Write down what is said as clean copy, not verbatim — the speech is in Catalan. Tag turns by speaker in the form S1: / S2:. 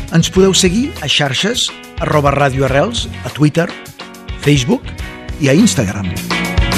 S1: Ens podeu seguir a xarxes @radioarrels, a Twitter, Facebook i a Instagram.